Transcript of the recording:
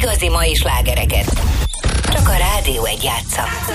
igazi mai slágereket. Csak a Rádió 1 játsza.